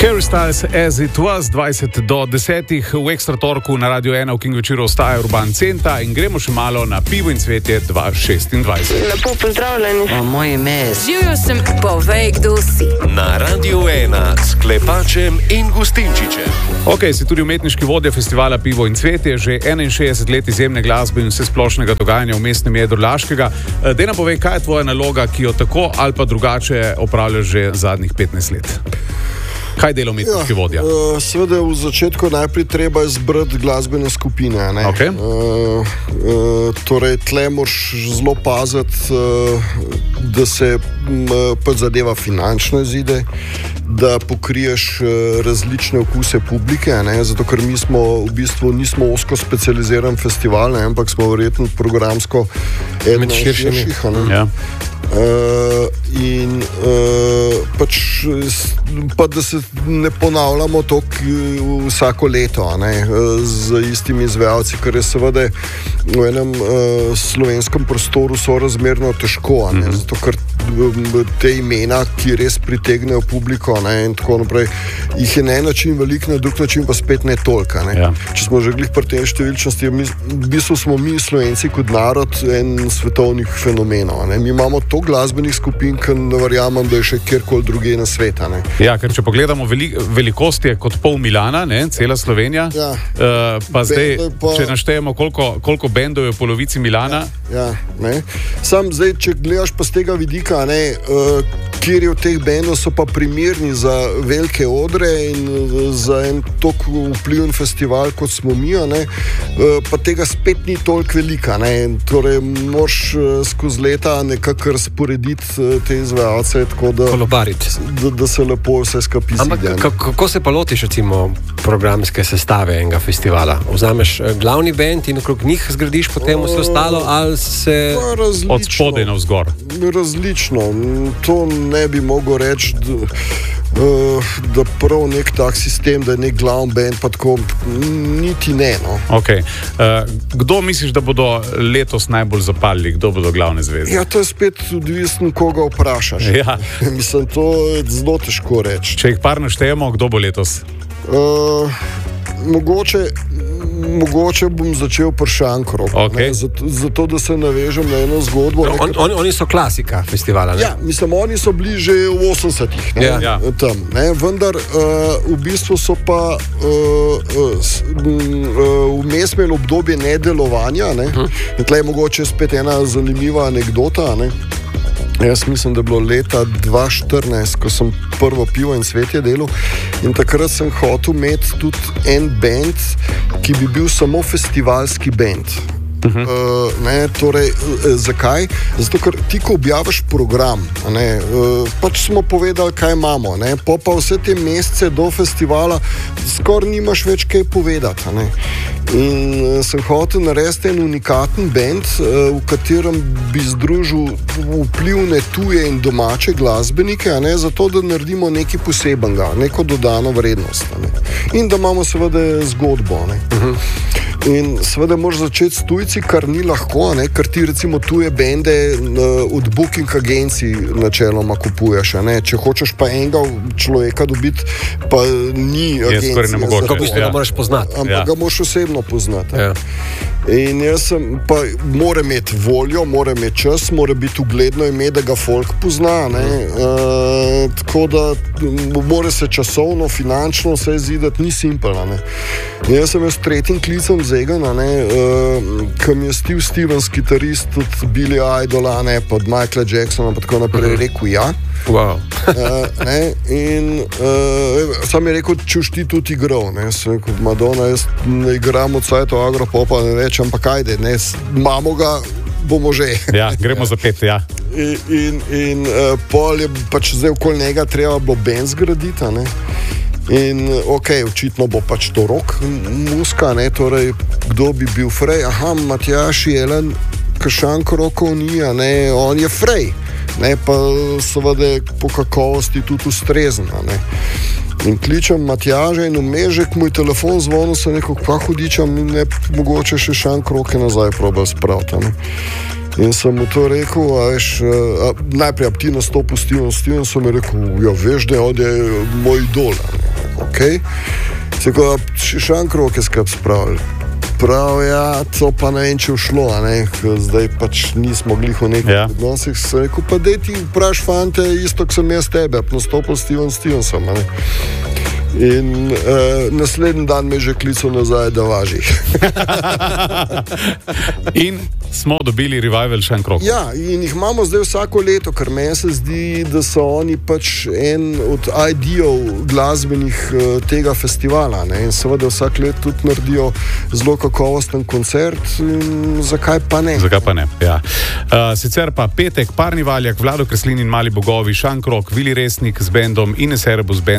Harry Styles, As It Was, 20 do 10 v Ekstra torku na Radio 1 v King večeru ostaja Urban Centa in gremo še malo na Pivo in cvetje 2026. Lepo pozdravljeni. Moje ime je... Živjo sem, povej, kdo si. Na Radio 1 s Klepačem in Gustinčičem. Ok, si tudi umetniški vodja festivala Pivo in cvetje, že 61 let izjemne glasbe in vse splošnega dogajanja v mestnem jedru Laškega. Dej nam povej, kaj je tvoja naloga, ki jo tako ali pa drugače opravljaš že zadnjih 15 let? Kaj dela umetniški vodja? Seveda v začetku najprej treba izbrati glasbene skupine. Okay. Torej, tle moraš zelo paziti, da se zadeva finančno izide, da pokriješ različne okuse publike, zato ker mi smo v bistvu nismo ozko specializiran festival, ampak smo verjetno programsko eden širših. Pa da se ne ponavljamo to vsako leto z istimi izvajalci, kar je seveda v enem slovenskem prostoru sorazmerno težko, zato ker te imena, ki res pritegnejo publiko in tako naprej, jih je na en način veliko, na drug način pa spet ne toliko. Če smo že glih pri tej številčnosti, v bistvu smo mi Slovenci kot narod en svetovnih fenomenov. Mi imamo to glasbenih skupin, ki ne verjamem, da je še kjerkoli druge na sveta. Ja, ker če pogledamo velikost je kot pol Milana, cela Slovenija, če naštejemo, koliko bendov je v polovici Milana. Sam zdaj, če gledaš pa z tega vidika, kjer je v teh bendov so pa primerni za velike odre in za en tok vpliven festival, kot smo mi, pa tega spet ni toliko velika. Torej, moraš skozi leta nekako razporediti te izvajalce, tako da se lepo vse skupaj zide. Ampak kako se pa lotiš, recimo, programske sestave enega festivala? Vzameš glavni bend in okrog njih zgradiš potem vse ostalo, ali se od spodaj navzgor? Različno. To ne bi mogel reči, da prav nek tak sistem, da je nek glavni band, pa tako niti ne. Okay. Kdo misliš, da bodo letos najbolj zapalili? Kdo bodo glavne zvezde? Ja, to je spet odvisno, koga vprašaš. Ja. Mislim, to je zelo težko reči. Če jih par naštejemo, kdo bo letos? Mogoče bom začel pri Šankroku, zato da se navežem na eno zgodbo. Oni so klasika festivala, ne? Ja, mislim, oni so bili že v 80-ih tam, vendar v bistvu so pa vmes imeli obdobje nedelovanja, in tle je mogoče spet ena zanimiva anekdota, Jaz mislim, da je bilo leta 2014, ko sem prvo Pivo in cvetje delal, in takrat sem hotel imeti tudi en band, ki bi bil samo festivalski band. Torej, zakaj? Zato, ker ti, ko objaviš program, pač smo povedali, kaj imamo, pa vse te mesece do festivala skoraj nimaš več kaj povedati. In sem hotel narediti en unikaten band, v katerem bi združil vplivne tuje in domače glasbenike, zato da naredimo nekaj posebenega, neko dodano vrednost. In da imamo seveda zgodbo. In seveda moraš začeti s tujci, kar ni lahko, ker ti recimo tuje bende od booking agencij načeloma kupuješ. Če hočeš pa enega človeka dobiti, pa ni agencija. Je skoraj nemogoče. Kako ga moraš poznati? Ampak ga moraš osebno poznati. In jaz pa mora imeti voljo, mora imeti čas, mora biti ugledno ime, da ga folk pozna. Tako da mora se časovno, finančno vse zidati, ni simpel. Jaz sem s tretjim klicem Zegana, ki mi je Steve Stevens, kitarist od Billy Idola, pa od Michaela Jacksona, pa tako naprej, rekel ja. Wow. In sam je rekel, če už ti tudi igral. Sem rekel, Madonna, jaz ne igram od sajto Agropopa, ne rečem, ampak ajde, imamo ga, bomo že. Ja, gremo za 5, ja. In pol je pač zdaj okoli njega treba bilo band zgraditi, in očitno bo pač to rock muska, torej kdo bi bil Frej? Matjaž Jelen, Šanko rokov ni, on je Frej, pa seveda po kakovosti tudi ustrezen. In kličem Matjaža in vmežek, moj telefon zvonil, sem rekel, kva hudičam, mogoče še Šanko roke nazaj probal spraviti. In sem mu to rekel, najprej ti nastopil Steven, sem mi rekel, ja veš, da je moj idol. ok. Tako, Šankrok je skrb spravil. Prav, ja, to pa ne vem, če všlo, zdaj pač nismo glih v nekih odnosih. Sem rekel, pa dej ti vpraš fante, isto, ko sem jaz tebe, nastopil Stevensom, In naslednji dan me je že klical nazaj, da važi. In smo dobili revival Šankrok. Ja, in jih imamo zdaj vsako leto, ker meni se zdi, da so oni pač en od ID-ov glasbenih tega festivala. In seveda vsak let tudi naredijo zelo kakovosten koncert. Zakaj pa ne? Zakaj pa ne, ja. Sicer pa petek, Parni Valjak, Vlado Kreslin in Mali bogovi, Šankrok, Vili Resnik z bendom, Ines Erebus band.